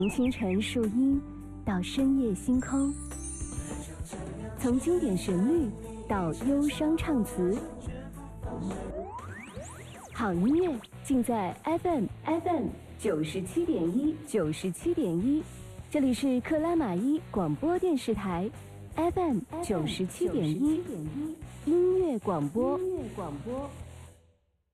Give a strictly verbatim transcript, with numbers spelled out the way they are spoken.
从清晨树荫到深夜星空，从经典旋律到忧伤唱词，好音乐尽在 F M F M 九十七点一九十七点一，这里是克拉玛依广播电视台 F M 九十七点一音乐广播。音乐广播。